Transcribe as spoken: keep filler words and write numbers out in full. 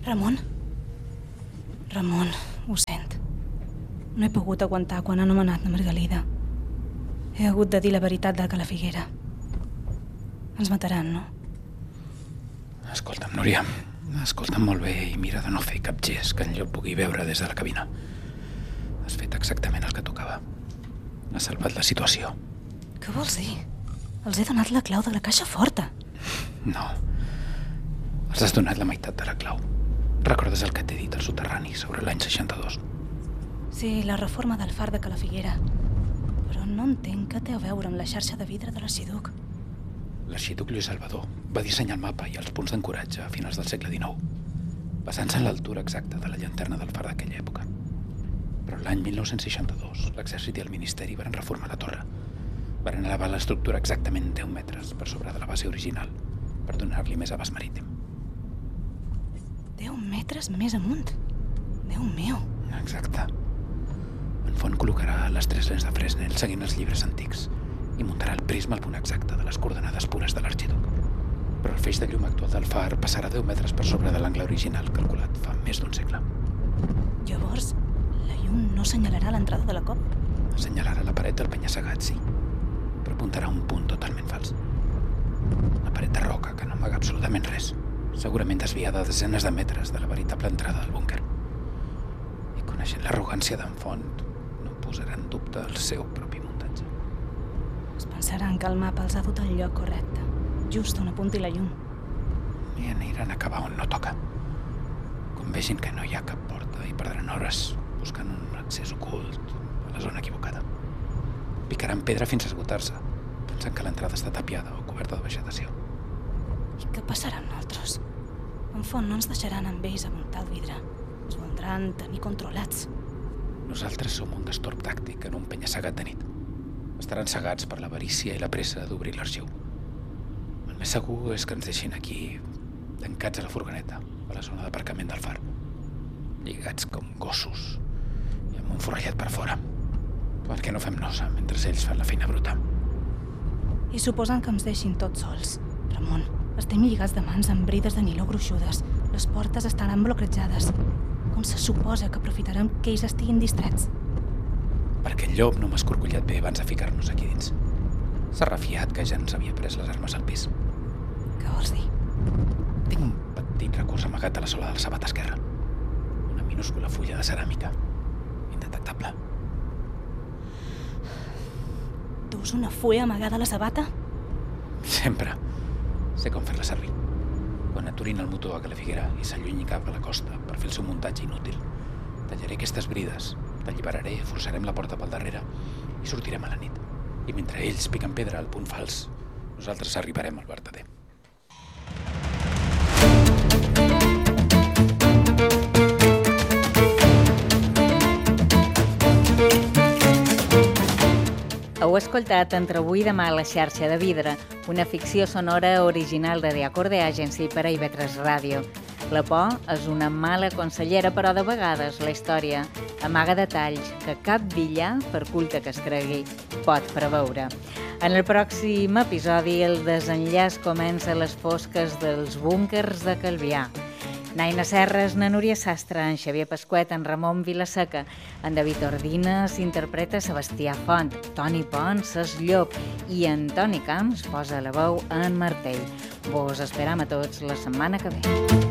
Ramon? Ramon, ho sent. No he pogut aguantar quan ha anomenat la Margalida. He hagut de dir la veritat de Calafiguera. Ens mataran, no? Escolta'm, Núria, escolta'm molt bé i mira de no fer cap gest que en Llop pugui veure des de la cabina. Has fet exactament el que tocava. Has salvat la situació. Què vols dir? Els he donat la clau de la caixa forta. No. Els has donat la meitat de la clau. Recordes el que t'he dit al soterrani sobre l'any seixanta-dos? Sí, la reforma del far de Calafiguera. Però no entenc què té a veure amb la xarxa de vidre de l'arxiduc. L'arxiduc Lluís Salvador va dissenyar el mapa i els punts d'ancoratge a finals del segle dinou, basant-se en l'altura exacta de la llanterna del far d'aquella època. Però l'any mil nou-cents seixanta-dos, l'exèrcit i el ministeri van reformar la torre. Van elevar l'estructura exactament deu metres per sobre de la base original per donar-li més abast marítim. Deu metres més amunt? Déu meu! Exacte. En Font col·locarà les tres lents de Fresnel seguint els llibres antics i muntarà el prisma al punt exacte de les coordenades pures de l'arxiduc. Però el feix de llum actual del far passarà deu metres per sobre de l'angle original calculat fa més d'un segle. Llavors, la llum no assenyalarà l'entrada de la cop? Assenyalarà la paret del penya-segat, sí, però apuntarà a un punt totalment fals. Una paret de roca que no amaga absolutament res, segurament desviada desenes de metres de la veritable entrada del búnquer. I coneixent l'arrogància d'en Font, no posarà en dubte el seu propi muntatge. Es pensaran que el mapa els ha dut al lloc correcte, just on apunti la llum. I aniran a acabar on no toca. Quan vegin que no hi ha cap porta i perdran hores buscant un accés ocult a la zona equivocada. Picaran pedra fins a esgotar-se, pensant que l'entrada està tapiada o coberta de vegetació. I què passarà amb nosaltres? En Font no ens deixaran amb ells a muntar el vidre. Ens voldran tenir controlats. Nosaltres som un destorb tàctic en un penya-segat de nit. Estaran cegats per l'avarícia i la pressa d'obrir l'arxiu. El més segur és que ens deixin aquí, tancats a la furgoneta, a la zona d'aparcament del far. Lligats com gossos i amb un forrellat per fora. Perquè no fem nosa mentre ells fan la feina bruta. I suposen que ens deixin tots sols. Ramon, estem lligats de mans amb brides de niló gruixudes. Les portes estaran bloquejades. Com se suposa que aprofitarem que ells estiguin distrets? Perquè el Llop no m'ha escorcollat bé abans de ficar-nos aquí dins. S'ha refiat que ja ens havia pres les armes al pis. Què vols dir? Tinc un petit recurs amagat a la sola del sabat esquerre. Una minúscula fulla de ceràmica. Indetectable. Dus una fulla amagada a la sabata? Sempre. Sé com fer-la servir. Quan aturin el motor a Calafiguera i s'allunyi cap a la costa per fer el seu muntatge inútil, tallaré aquestes brides, t'alliberaré, forçarem la porta pel darrere i sortirem a la nit. I mentre ells piquen pedra al punt fals, nosaltres arribarem al vertader. Heu escoltat Entre avui i demà a la xarxa de vidre, una ficció sonora original de The Acorde Agency per a I V tres Ràdio. La por és una mala consellera, però de vegades la història amaga detalls que cap villà, per culte que es cregui, pot preveure. En el pròxim episodi, el desenllaç comença a les fosques dels búnquers de Calvià. Naina Serres, na Núria Sastre, en Xavier Pasquet, en Ramon Vilaseca, en David Ordina s'interpreta Sebastià Font, Toni Pons és Llop i en Toni Camps posa la veu en Martell. Vos esperam a tots la setmana que ve.